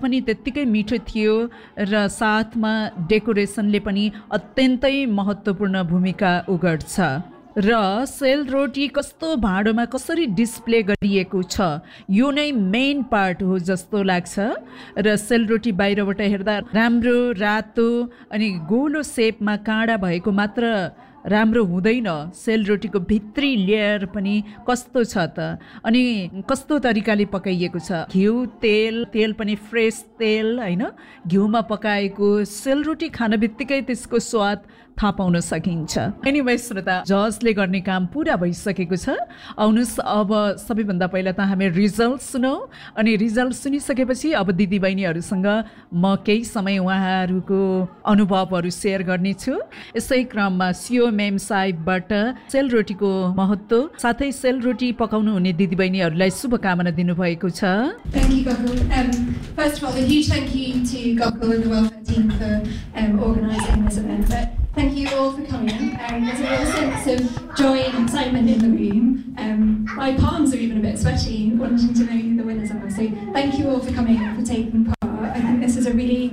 पनि त्यत्तिकै मिठो थियो र साथमा डेकोरेसनले पनि अत्यन्तै महत्त्वपूर्ण भूमिका उगर्छ र सेलरोटी कस्तो भाँडोमा कसरी डिस्प्ले गरिएको छ यो नै मेन पार्ट हो जस्तो लाग्छ र सेलरोटी बाहिरबाट हेर्दा राम्रो रातो अनि गोलो सेपमा काँडा भएको मात्र राम्रो हुँदैन, सेलरोटीको भित्री लेयर पनि कस्तो छ त अनि कस्तो तरिकाले पकाइएको छ। घिउ तेल पनि फ्रेस तेल हैन, घिउमा पकाएको सेलरोटी खान बित्तिकै त्यसको स्वाद थाहा पाउन सकिन्छ। एनीवे श्रोता, जजले गर्ने काम पुरा भइसकेको छ। आउनुहोस् अब सबैभन्दा पहिला त हामी रिजल्ट सुनौँ अनि रिजल्ट सुनिसकेपछि अब दिदीबहिनीहरूसँग म केही समय उहाँहरूको अनुभवहरू सेयर गर्नेछु। यसै क्रममा सियो मेम साहिबबाट सेलरोटीको महत्त्व साथै सेलरोटी पकाउनु हुने दिदीबहिनीहरूलाई शुभकामना दिनुभएको छ। Thank you, Gokul. First of all, a huge thank you to Gokul and the welfare team for organising this event. But thank you all for coming. There's a real sense of joy and excitement in the room. My palms are even a bit sweaty wanting to know who the winners are. So thank you all for coming and for taking part. I think this is a really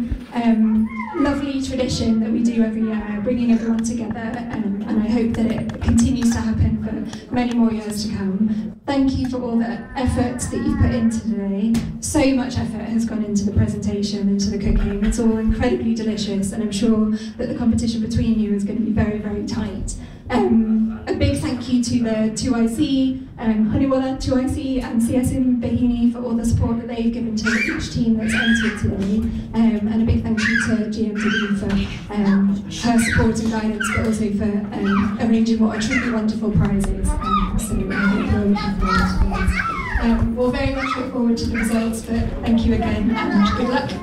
lovely tradition that we do every year, bringing everyone together, and I hope that it continues to happen for many more years to come. Thank you for all the efforts that you've put into today. So much effort has gone into the presentation, into the cooking. It's all incredibly delicious, and I'm sure that the competition between you is going to be very, very tight. A big thank you to the 2IC, Honeywell 2IC and CSM Bahini for all the support that they've given to each team that's entered today. And a big thank you to GMTV for her support and guidance, but also for arranging what are truly wonderful prizes. So I hope you're looking forward to those. We'll very much look forward to the results, but thank you again and good luck.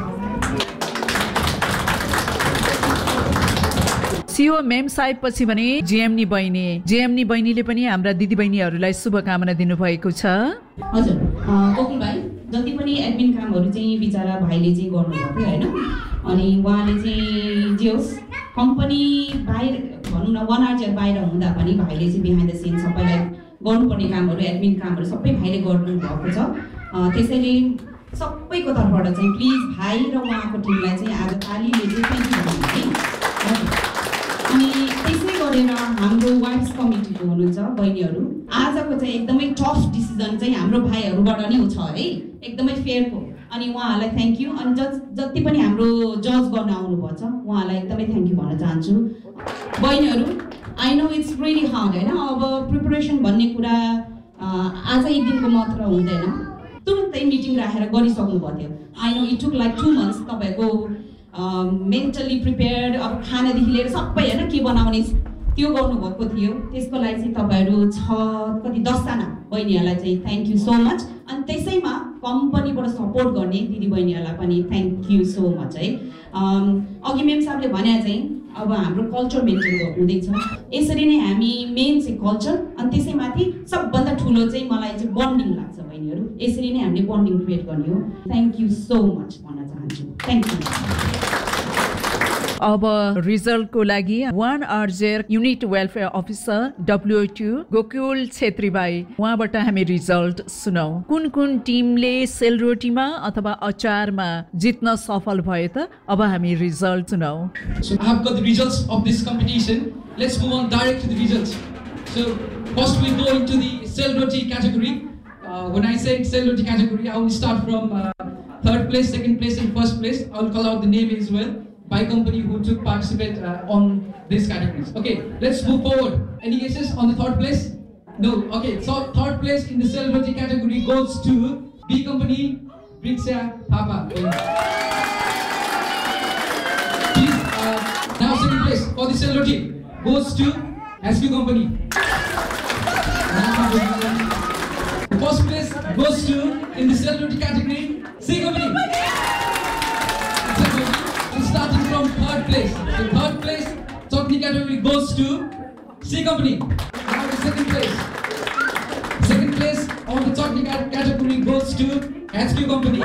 सियो ma'am Sahib पछि भने जेएमनी बहिनीले पनि हाम्रा दिदीबहिनीहरूलाई शुभकामना दिनुभएको छ। हजुर कोकुल भाइ, जति पनि एडमिन कामहरू चाहिँ बिचारा भाइले चाहिँ गर्नुभएको हैन, अनि उहाँले चाहिँ जे होस् कम्पनी बाहिर भनौँ न 1 आवर बाहिर हुँदा पनि भाइले चाहिँ बिहाइन्ड द सिन सबैलाई गर्नुपर्ने कामहरू एडमिन कामहरू सबै भाइले गर्नुभएको छ। त्यसैले सबैको तर्फबाट चाहिँ प्लिज भाइ र उहाँको टिमलाई चाहिँ आज तालीले चाहिँ थ्याङ्क यू भन्नु है। अनि त्यसै गरेर हाम्रो वाइफ्स कमिटीको हुनुहुन्छ बहिनीहरू, आजको चाहिँ एकदमै टफ डिसिजन चाहिँ हाम्रो भाइहरूबाट नै छ है, एकदमै फेयरको, अनि उहाँहरूलाई थ्याङ्क यू। अनि जति पनि हाम्रो जज गर्न आउनुभएको छ उहाँलाई एकदमै थ्याङ्क यू भन्न चाहन्छु। बहिनीहरू, I know it's really hard हैन, अब प्रिपरेसन भन्ने कुरा आज एक दिनको मात्र हुँदैन, तुरुन्तै मिटिङ राखेर गरिसक्नु भएको थियो। I know it took like 2 months तपाईको मेन्टली प्रिपेयर्ड, अब खानादेखि लिएर सबै हैन के बनाउने त्यो गर्नुभएको थियो। त्यसको लागि चाहिँ तपाईहरू 10 जना बहिनीहरूलाई चाहिँ थ्याङ्क यू सो मच। अनि त्यसैमा कम्पनीबाट सपोर्ट गर्ने दिदी बहिनीहरूलाई पनि थ्याङ्क यू सो मच है। अघि मेम साहबले भने चाहिँ अब हाम्रो कल्चर मेन्टेन हुँदैछ, यसरी नै हामी मेन चाहिँ कल्चर, अनि त्यसैमाथि सबभन्दा ठुलो चाहिँ मलाई चाहिँ बन्डिङ लाग्छ बहिनीहरू, यसरी नै हामीले बन्डिङ क्रिएट गर्ने हो। थ्याङ्क यू सो मच भन्न चाहन्छु, थ्याङ्क यू। अब रिजल्टको लागि 1 RJ unit welfare officer WO2 Gokul Chhetri भाइ, उहाँबाट हामी रिजल्ट सुनौ। कुन टिमले सेलरोटीमा अथवा अचारमा जित्न सफल भयो त? अब हामी रिजल्ट सुनौ। So I have got the results of this competition. Let's move on direct to the results. So first we go into the Selroti category. When I say Selroti category, I will start from 3rd place, 2nd place and 1st place. I will call out the name as well by company who took participate on these categories. Okay, let's move forward. Any guesses on the 3rd place? No. Okay, so 3rd place in the Selroti category goes to B company, Briksha Thapa. Please, now 2nd place for the Selroti goes to SQ company. 1st place goes to in the Selroti category C company. Starting from 3rd place. The 3rd place chutney category goes to C company. Now the 2nd place. 2nd place on the chutney category goes to HQ company.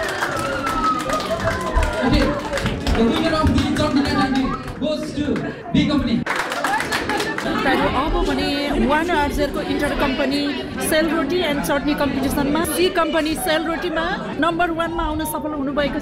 Okay, the winner of the chutney category goes to B company. अब भने 1 RJ को enter company sel roti and चटनी कम्पिटिसनमा C company सेलरोटीमा number 1 मा आउन सफल हुनुभएको